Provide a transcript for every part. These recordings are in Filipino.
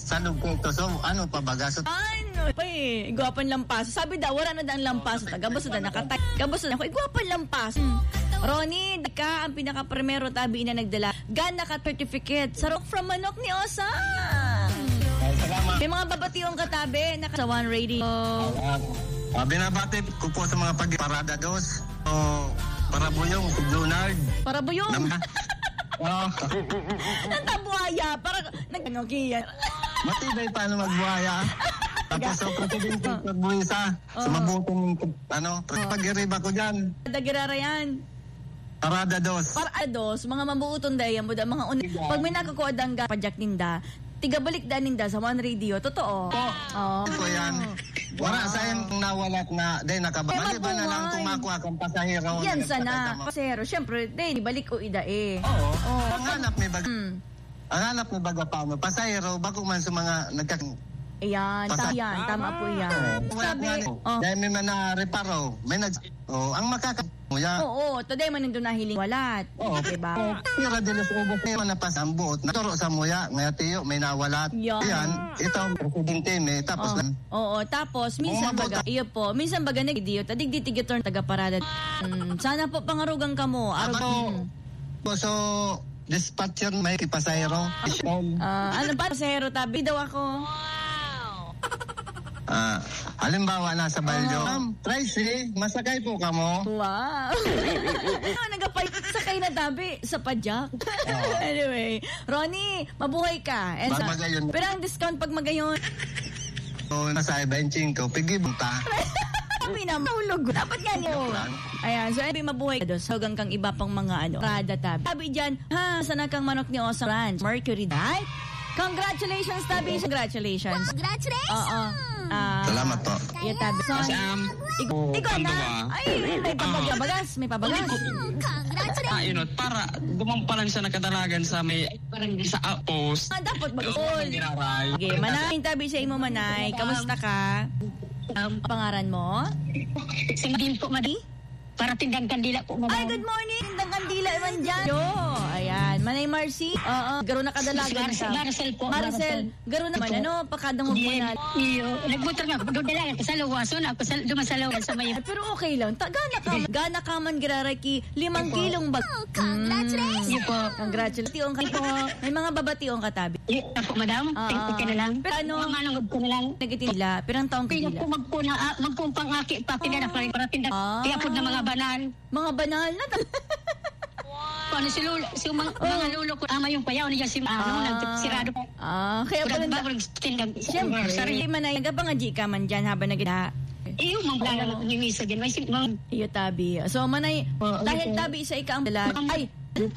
salog ko ito. So, ano pa baga? So, Ano? Igwapan lampaso. Sabi daw, wala na dang lampaso. Gabos na nakatay. Gabos na ako, igwapan lampaso. Ronnie, ka ang pinaka-primero tabi na nagdala. Gana ka certificate. Sarok from manok ni Osang. salamat. May mga babationg katabi sa One Radio. Binabati ko po sa mga parada dos. Para buyong, si Leonard. Para buyong. Natabuhaya. Para nag-anokiyan. Matibay paano magbuhaya. Tapos ako din pagbuhisa. Sa mabutong, pag-iriba ko dyan. Dagirara yan. Parada dos. Mga mabuutong dayan mo, mga pag may nakakuha dang pajak ninda, tigabalik da ninda sa One Radio. Totoo. Ito yan. Wala sa yung nawalat na, day nakabalik ba na lang kung makuha kang pasahero. Yan sana. Pasahero, syempre, day, balik o ida eh. Oo. Ang hanap may baga. Ang hanap may baga pa mo. Pasahero, bago man sa mga Ayan, tama po yan. Dahil may na-reparo, ang makakamuya. Oo, today man nandun nahiling walat. Oo, diba? Tira de los ubos na napas ang buot. Naturo sa muya, ngaya tiyo, may nawalat. Yan, ito ang presidente may tapos lang. Oo, tapos, minsan baga nag-idiot, adig-ditigit-turn taga-parada. Sana po pangarugang kamo. So, dispatcher may pasahero. Ano ba, pasahero tabi daw ako. Halimbawa nasa Balyo. Tracy, masakay po ka mo. Wow. Nagapay sakay na tabi sa pajak. Anyway, Ronnie, mabuhay ka. Pero ang discount pag magayon. So, nasa 25, pigi bunta. Pinamahulog. Dapat nga niyo. Ayan, so mabuhay ka doon. Hanggang kang iba pang mga Prada tabi. Tabi dyan, sana kang manok ni Osang Ranch. Mercury, right? Congratulations, Tabi. Congratulations. Salamat po. Iya, Tabi. Ikaw na. Ay, may pabagas. May pabagas. Para gumampalan siya nakadalagan sa post. Dapat mag-all. Okay, Manay. Tabi sa imo, Manay. Kamusta ka? Pangaran mo? Singdin po, Madi. Para tindang kandila po. Ay, good morning. Tindang kandila man dyan. Ayan. Manay Marcy. Garo na kadalagan sa. Maricel po. Maricel. Garo naman. Pakadang magpunal. Nagbutor nga. Dudalagan ko sa luwason. Ako dumasalawan sa may. Pero okay lang. Gana ka man giraraki 5 kilong bag. Congratulations. Congratulations. May mga babationg katabi. Ako, madam. Thank you na lang. Pero manungod ko na lang. Nagitila. Pero ang taong kadila. Magpumpang aki pa. Kinala para tindang. Kaya po na mga banal. Mga banal na. Ano si Lolo, mga lolo ko, ama yung payaw niya si nagsirado pa. Kaya pala tindang. Siyempre, Manay, nagapangaji ka man dyan habang nagita. Iyo, mga nimisa dyan. Iyo, Tabi. So, Manay, dahil Tabi isa ika ang dala. Ay,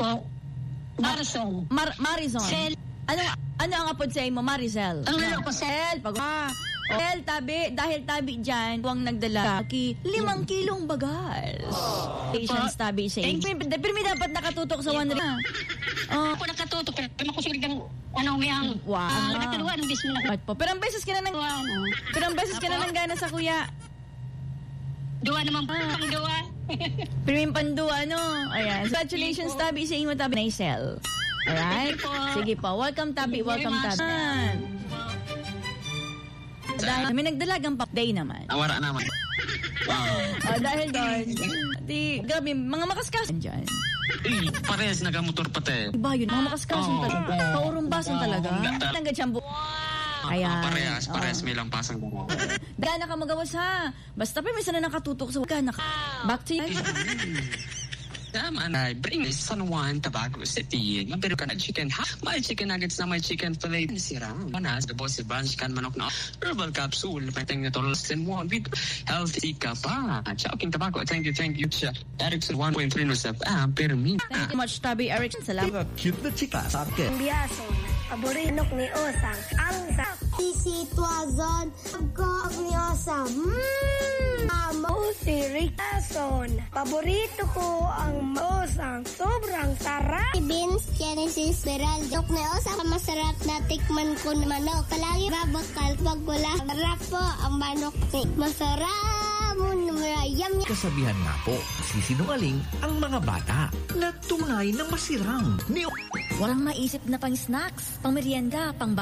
Marisol. Marisol. Ano ang apod sa imo, Maricel? Ang lolo ko, Sel. Tabi, dahil Tabi dyan, huwag nagdala 5 kilong bagas. Patience, Tabi, sa iyo. Pero may dapat nakatutok sa One Radio. Ako nakatutok, pero makusulig ang mayang. Wow. Nakaluwa ng bismo na. Pero ang beses ka na nang gana sa kuya. Duwa naman po, pangduwa. Pero yung panduwa, Ayan. Congratulations, Tabi, sa iyo, Tabi, Naisel. Alright? Sige po. Welcome, Tabi. Welcome, Tabi. Dahil may nagdalagang day naman. Nawara naman. Dahil doon, grabe, mga makaskasan dyan. Parehas nagamotor pati. Iba yun, mga makaskasan talaga. Paurumbasan talaga. Nanggat siyang Ayan. Parehas may lampasang gano'n. Gana ka magawas ha. Basta pa may sana nakatutok sa gana ka. Back to you. Naman ay bring this San Juan, Tabaco City. Pero ka na chicken ha? May chicken nuggets na may chicken fillet. Sira. Manas, the boss branch kan manok na herbal capsule. Pating na total sin one with healthy ka pa. Choking Tabaco. Thank you. Erickson 1.3 no sep. Per minute. Thank you much, Tabi Erickson. Salamat. Cute na chika sa akin. Biyaso. Paborinok ni Osang. Ang sitwazon. Agko ni Osang. Amo si Rickason. Paborito ko ang Osang. Sobrang sarap. Beans, Genesis, Beral. Dok na Osang. Masarap na tikman ko na manok. Palagi babakal pag wala. Sarap po ang manok. Masarap. Kasabihan nga po, sisinungaling ang mga bata na tunay na masirang. Walang maisip na pang snacks, pang merienda, pang